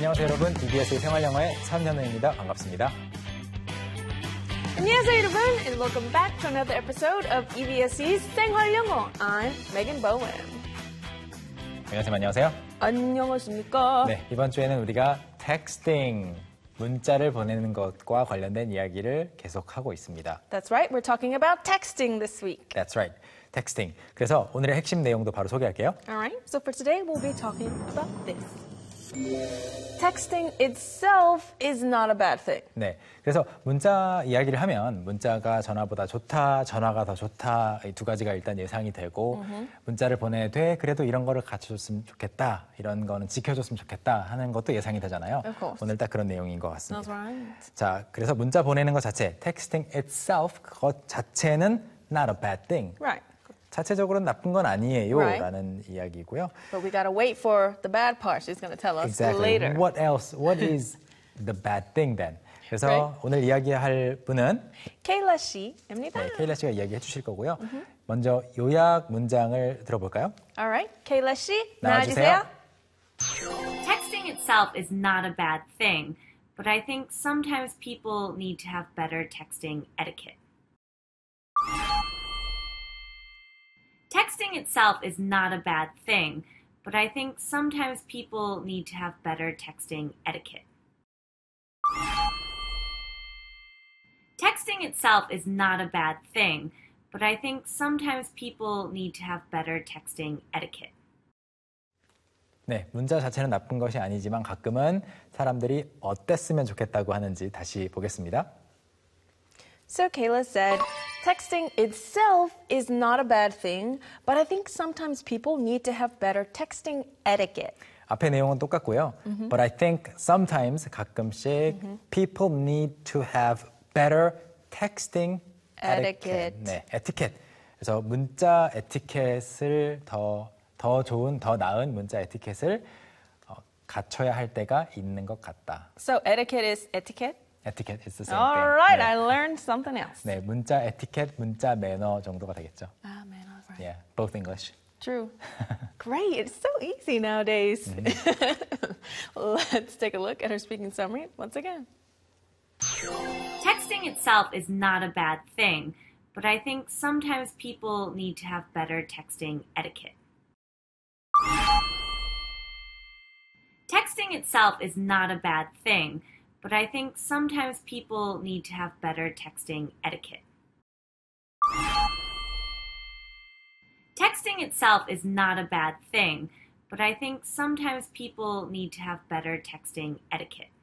안녕하세요 여러분. EBS의 생활영어의 선현우입니다. 반갑습니다. 안녕하세요 여러분, and welcome back to another episode of EBS's 생활영어. I'm Megan Bowen. 안녕하세요. 안녕하십니까? 네, 이번 주에는 우리가 texting, 문자를 보내는 것과 관련된 이야기를 계속하고 있습니다. That's right, we're talking about texting this week. That's right, texting. 그래서 오늘의 핵심 내용도 바로 소개할게요. Alright, so for today we'll be talking about this. Texting itself is not a bad thing. 네, 그래서 문자 이야기를 하면 문자가 전화보다 좋다, 전화가 더 좋다, 이 두 가지가 일단 예상이 되고 문자를 보내되 그래도 이런 거를 갖춰줬으면 좋겠다, 이런 거는 지켜줬으면 좋겠다 하는 것도 예상이 되잖아요. Of course. 오늘 딱 그런 내용인 것 같습니다. That's right. 자, 그래서 문자 보내는 것 자체, texting itself, 그것 자체는 not a bad thing. Right. 자체적으로는 나쁜 건 아니에요, Right. 라는 이야기고요. But we gotta wait for the bad part. She's gonna tell us Exactly. later. What else? What is the bad thing then? 그래서 Right. 오늘 이야기할 분은 Kayla 씨입니다. 네, 케일라 씨가 이야기해 주실 거고요. 먼저 요약 문장을 들어볼까요? Alright, Kayla 씨 나와주세요. 나와주세요. Texting itself is not a bad thing, but I think sometimes people need to have better texting etiquette. Texting itself is not a bad thing, but I think sometimes people need to have better texting etiquette. Texting itself is not a bad thing, but I think sometimes people need to have better texting etiquette. 네, 문자 자체는 나쁜 것이 아니지만 가끔은 사람들이 어땠으면 좋겠다고 하는지 다시 보겠습니다. So Kayla said, texting itself is not a bad thing, but I think sometimes people need to have better texting etiquette. 앞의 내용은 똑같고요. But I think sometimes 가끔씩 people need to have better texting etiquette. Etiquette. 네, etiquette. 그래서 문자 에티켓을 더 좋은, 더 나은 문자 에티켓을 갖춰야 할 때가 있는 것 같다. So etiquette is etiquette? Etiquette is the same All thing. right, 네. I learned something else. 네, 문자 에티켓, 문자 매너 정도가 되겠죠. Ah, man, all right. Yeah, both English. True. Great, it's so easy nowadays. Let's take a look at her speaking summary once again. Texting itself is not a bad thing, but I think sometimes people need to have better texting etiquette. Texting itself is not a bad thing, but I think sometimes people need to have better texting etiquette. Texting itself is not a bad thing, but I think sometimes people need to have better texting etiquette.